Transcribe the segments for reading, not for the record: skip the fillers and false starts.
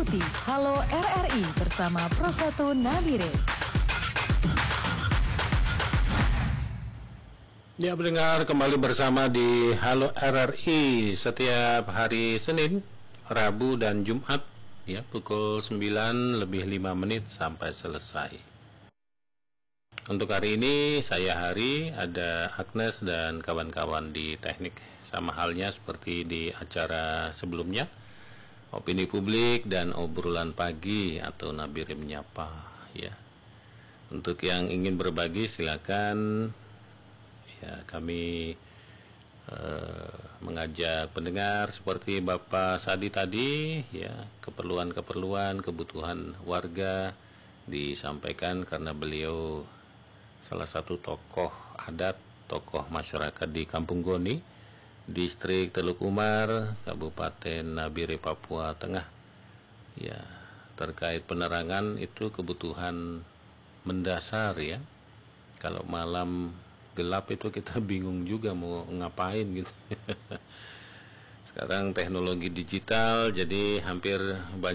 Ikuti Halo RRI bersama Pro1 Nabire. Ya, pendengar, kembali bersama di Halo RRI setiap hari Senin, Rabu, dan Jumat, ya, pukul 9:05 sampai selesai. Untuk hari ini, saya Hari, ada Agnes dan kawan-kawan di teknik. Sama halnya seperti di acara sebelumnya, opini publik dan obrolan pagi atau Nabire menyapa, ya. Untuk yang ingin berbagi silakan. Ya, kami mengajak pendengar seperti Bapak Sadi tadi, ya, keperluan kebutuhan warga disampaikan karena beliau salah satu tokoh adat, tokoh masyarakat di Kampung Goni, Distrik Teluk Umar, Kabupaten Nabire, Papua Tengah. Ya, terkait penerangan itu kebutuhan mendasar, ya. Kalau malam gelap itu kita bingung juga mau ngapain gitu. Sekarang teknologi digital, jadi hampir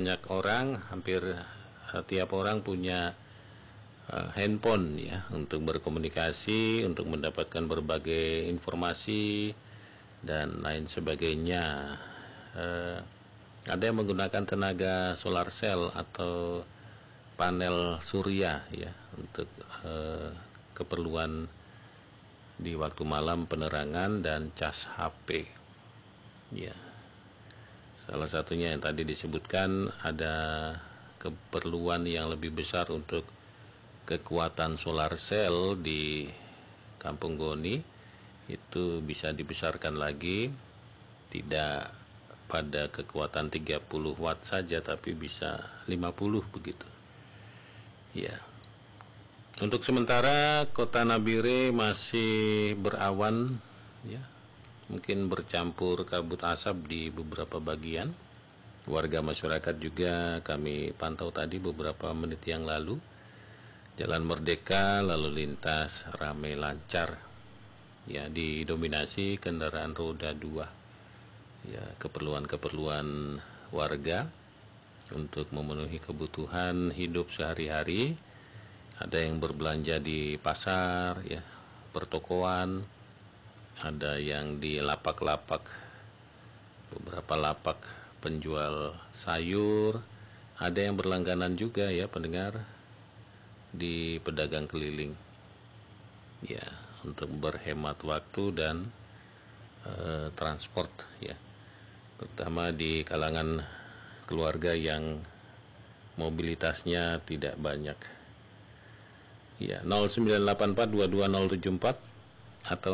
tiap orang punya handphone, ya, untuk berkomunikasi, untuk mendapatkan berbagai informasi dan lain sebagainya. Ada yang menggunakan tenaga solar cell atau panel surya, ya, untuk keperluan di waktu malam penerangan dan cas HP. Ya. Salah satunya yang tadi disebutkan ada keperluan yang lebih besar untuk kekuatan solar cell di Kampung Goni. Itu bisa dibesarkan lagi, tidak pada kekuatan 30 watt saja tapi bisa 50 begitu. Ya. Untuk sementara Kota Nabire masih berawan, ya. Mungkin bercampur kabut asap di beberapa bagian. Warga masyarakat juga kami pantau tadi beberapa menit yang lalu. Jalan Merdeka lalu lintas ramai lancar. Ya, didominasi kendaraan roda 2. Ya, keperluan warga untuk memenuhi kebutuhan hidup sehari-hari. Ada yang berbelanja di pasar, ya, pertokoan, ada yang di lapak-lapak, beberapa lapak penjual sayur, ada yang berlangganan juga, ya, pendengar, di pedagang keliling. Ya, untuk berhemat waktu dan transport, ya, terutama di kalangan keluarga yang mobilitasnya tidak banyak. Ya, 0984220074 atau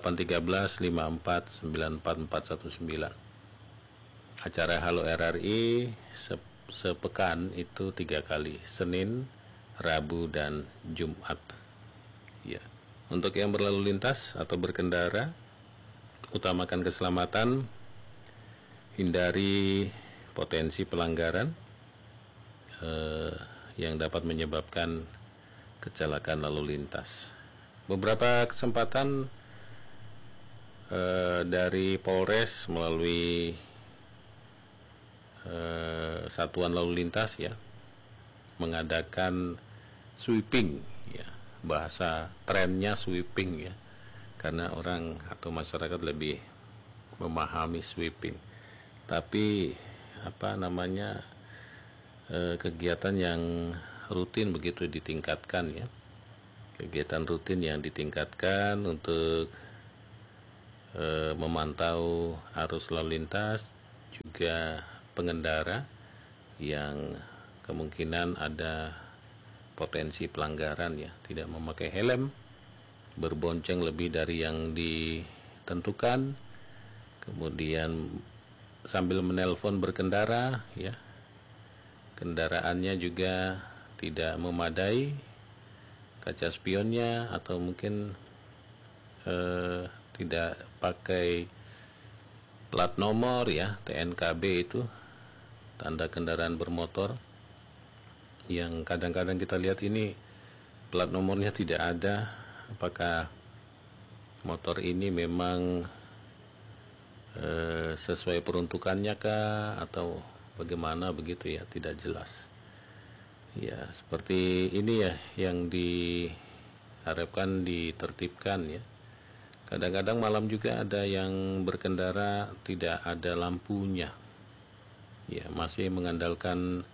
081354944419. Acara Halo RRI sepekan itu 3 kali, Senin, Rabu, dan Jumat. Ya. Untuk yang berlalu lintas atau berkendara, utamakan keselamatan, hindari potensi pelanggaran yang dapat menyebabkan kecelakaan lalu lintas. Beberapa kesempatan dari Polres melalui satuan lalu lintas, ya, mengadakan sweeping, ya, bahasa trennya sweeping, ya, karena orang atau masyarakat lebih memahami sweeping. Tapi kegiatan yang rutin begitu ditingkatkan, ya, kegiatan rutin yang ditingkatkan untuk memantau arus lalu lintas, juga pengendara yang kemungkinan ada potensi pelanggaran, ya, tidak memakai helm, berbonceng lebih dari yang ditentukan, kemudian sambil menelpon berkendara, ya, kendaraannya juga tidak memadai, kaca spionnya atau mungkin tidak pakai plat nomor, ya, TNKB itu tanda kendaraan bermotor, yang kadang-kadang kita lihat ini plat nomornya tidak ada. Apakah motor ini memang sesuai peruntukannya kah, atau bagaimana begitu ya, tidak jelas. Ya, seperti ini ya yang diharapkan ditertibkan ya. Kadang-kadang malam juga ada yang berkendara tidak ada lampunya. Ya, masih mengandalkan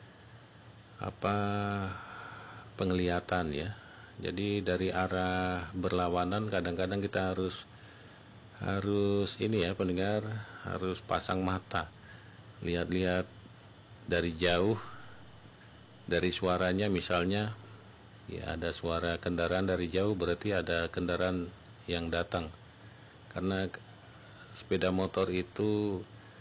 penglihatan ya. Jadi dari arah berlawanan kadang-kadang kita harus ini ya pendengar, harus pasang mata. Lihat-lihat dari jauh, dari suaranya misalnya ya, ada suara kendaraan dari jauh berarti ada kendaraan yang datang. Karena sepeda motor itu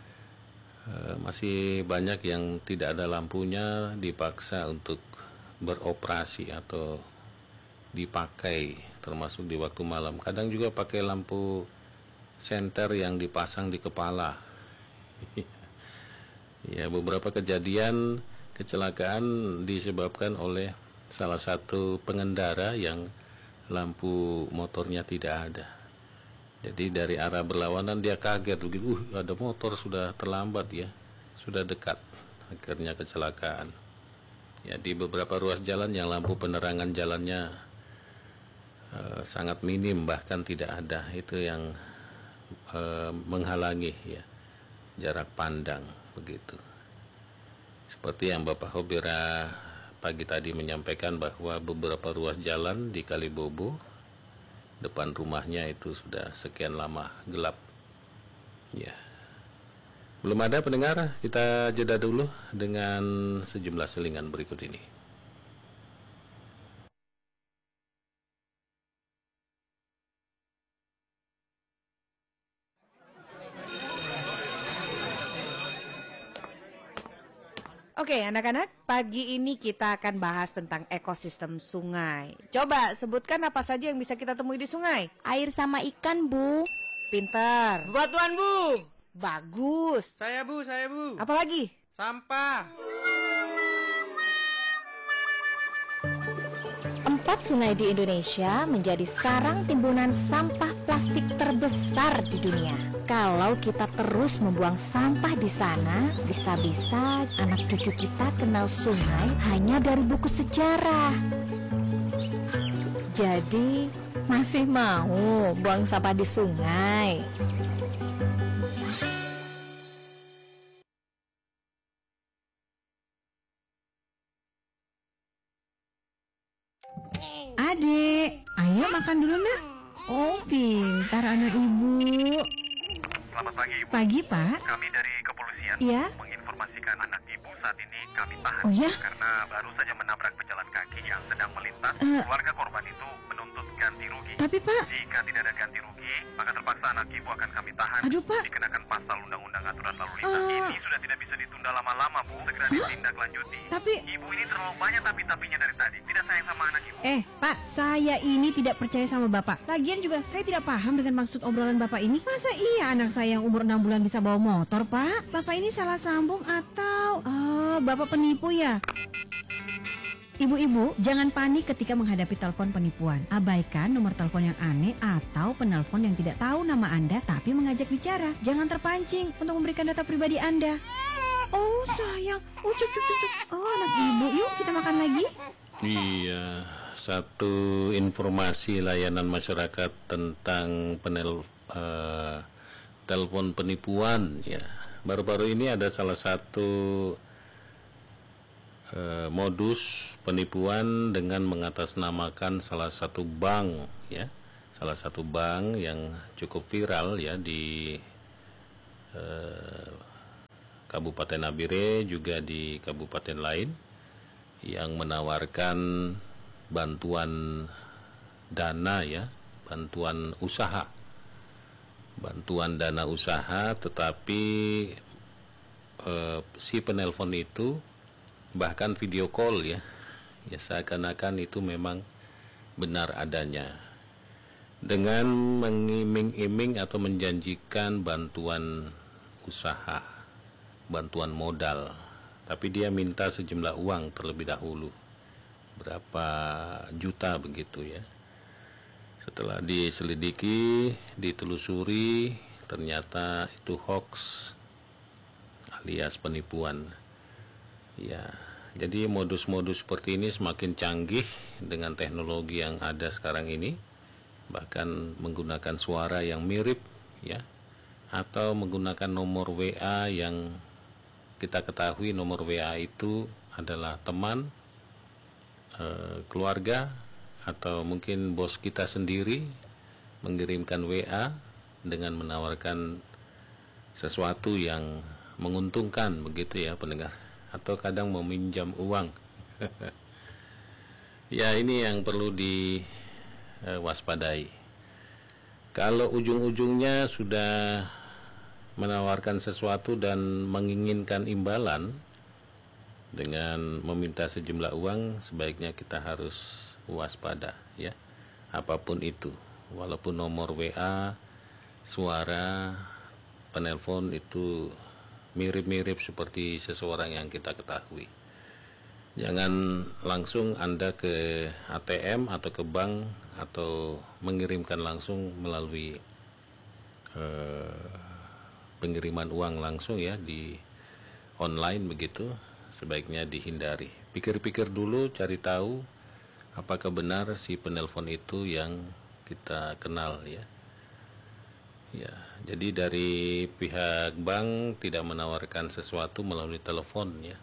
masih banyak yang tidak ada lampunya, dipaksa untuk beroperasi atau dipakai termasuk di waktu malam. Kadang juga pakai lampu senter yang dipasang di kepala. Ya, beberapa kejadian kecelakaan disebabkan oleh salah satu pengendara yang lampu motornya tidak ada. Jadi dari arah berlawanan dia kaget begitu, ada motor sudah terlambat ya, sudah dekat, akhirnya kecelakaan. Ya, di beberapa ruas jalan yang lampu penerangan jalannya sangat minim, bahkan tidak ada, itu yang menghalangi ya jarak pandang begitu. Seperti yang Bapak Hobira pagi tadi menyampaikan bahwa beberapa ruas jalan di Kalibobo depan rumahnya itu sudah sekian lama gelap. Ya. Belum ada pendengar, kita jeda dulu dengan sejumlah selingan berikut ini. Oke, anak-anak, pagi ini kita akan bahas tentang ekosistem sungai. Coba sebutkan apa saja yang bisa kita temui di sungai. Air sama ikan, Bu. Pintar. Batuan, Bu. Bagus. Saya, Bu. Apa lagi? Sampah. 4 sungai di Indonesia menjadi sarang timbunan sampah plastik terbesar di dunia. Kalau kita terus membuang sampah di sana, bisa-bisa anak cucu kita kenal sungai hanya dari buku sejarah. Jadi, masih mau buang sampah di sungai? Adek, ayo makan dulu nak. Oh, pintar anak ibu. Selamat pagi, Ibu. Pagi, Pak. Kami dari kepolisian Iya. menginformasikan anak Ibu saat ini kami tahan. Oh, ya? Karena baru saja menabrak pejalan kaki yang sedang melintas. Keluarga korban itu menuntut ganti rugi. Tapi, Pak. Jika tidak ada ganti rugi, maka terpaksa anak Ibu akan kami tahan. Aduh, Pak. Dikenakan pasal Undang-Undang Aturan Lalu Lintas. Ini sudah tidak bisa ditunda lama-lama, Bu. Segera ditindaklanjuti. Tapi, Ibu ini terlalu banyak tapi-tapinya dari tadi. Tidak sayang sama anak Ibu. Pak, saya ini tidak percaya sama Bapak. Lagian juga saya tidak paham dengan maksud obrolan Bapak ini. Masa iya anak saya yang umur 6 bulan bisa bawa motor, Pak? Bapak ini salah sambung atau Bapak penipu ya? Ibu-ibu, jangan panik ketika menghadapi telepon penipuan. Abaikan nomor telepon yang aneh atau penelpon yang tidak tahu nama Anda tapi mengajak bicara. Jangan terpancing untuk memberikan data pribadi Anda. Oh sayang, cuk. Oh anak ibu, yuk kita makan lagi. Iya, satu informasi layanan masyarakat tentang telepon penipuan ya. Baru-baru ini ada salah satu modus penipuan dengan mengatasnamakan salah satu bank ya, salah satu bank yang cukup viral ya di Kabupaten Nabire, juga di kabupaten lain, yang menawarkan bantuan dana ya, bantuan dana usaha, tetapi si penelpon itu bahkan video call ya seakan-akan itu memang benar adanya, dengan mengiming-iming atau menjanjikan bantuan usaha, bantuan modal, tapi dia minta sejumlah uang terlebih dahulu, berapa juta begitu ya. Setelah diselidiki, ditelusuri, ternyata itu hoax alias penipuan. Ya, jadi modus-modus seperti ini semakin canggih dengan teknologi yang ada sekarang ini, bahkan menggunakan suara yang mirip, ya, atau menggunakan nomor WA yang kita ketahui nomor WA itu adalah teman, keluarga, atau mungkin bos kita sendiri mengirimkan WA dengan menawarkan sesuatu yang menguntungkan, begitu ya pendengar, atau kadang meminjam uang. Ya, ini yang perlu diwaspadai. Kalau ujung-ujungnya sudah menawarkan sesuatu dan menginginkan imbalan dengan meminta sejumlah uang, sebaiknya kita harus waspada, ya, apapun itu. Walaupun nomor WA, suara, penelpon itu mirip-mirip seperti seseorang yang kita ketahui. Jangan langsung Anda ke ATM atau ke bank atau mengirimkan langsung melalui pengiriman uang langsung, ya, di online begitu. Sebaiknya dihindari. Pikir-pikir dulu, cari tahu apakah benar si penelpon itu yang kita kenal, ya. Ya, jadi dari pihak bank tidak menawarkan sesuatu melalui telepon, ya.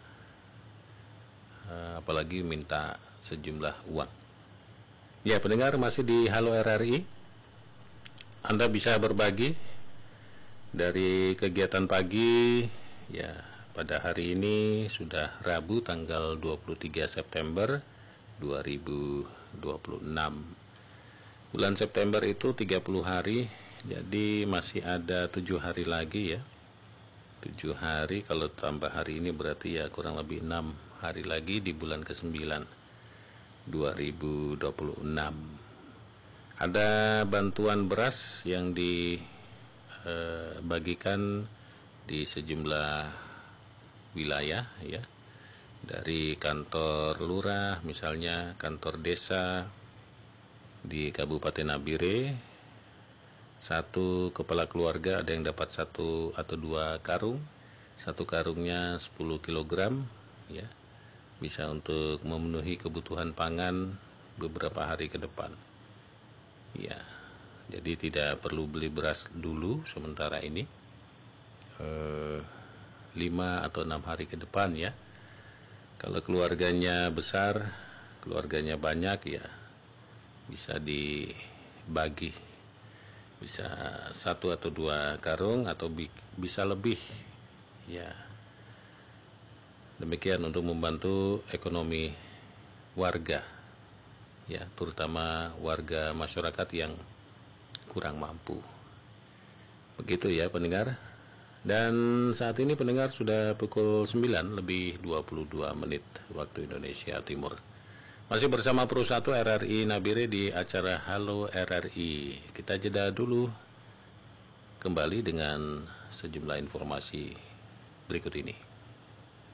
Apalagi minta sejumlah uang. Ya, pendengar, masih di Halo RRI. Anda bisa berbagi dari kegiatan pagi, ya. Pada hari ini sudah Rabu tanggal 23 September 2026. Bulan September itu 30 hari, jadi masih ada 7 hari lagi, ya. 7 hari, kalau tambah hari ini berarti ya kurang lebih 6 hari lagi di bulan ke-9 2026. Ada bantuan beras yang dibagikan di sejumlah wilayah, ya, dari kantor lurah, misalnya kantor desa di Kabupaten Nabire. Satu kepala keluarga ada yang dapat 1 atau 2 karung. Satu karungnya 10 kg, ya, bisa untuk memenuhi kebutuhan pangan beberapa hari ke depan, ya. Jadi tidak perlu beli beras dulu sementara ini, 5 atau 6 hari ke depan, ya. Kalau keluarganya besar, keluarganya banyak, ya, bisa dibagi, bisa 1 atau 2 karung atau bisa lebih, ya. Demikian untuk membantu ekonomi warga, ya, terutama warga masyarakat yang kurang mampu. Begitu ya pendengar. Dan saat ini pendengar sudah pukul 9 lebih 22 menit waktu Indonesia Timur. Masih bersama Pro 1 RRI Nabire di acara Halo RRI. Kita jeda dulu, kembali dengan sejumlah informasi berikut ini.